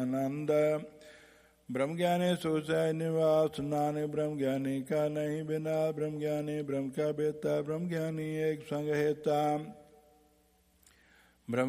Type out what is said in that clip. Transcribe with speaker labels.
Speaker 1: ब्रह्मानंद। ब्रह्म ज्ञानी सुसह निवास, नानक ब्रह्म ज्ञानी का नहीं बिना। ब्रह्म ज्ञानी ब्रह्म का बेता, ब्रह्म ज्ञानी एक संग हेता।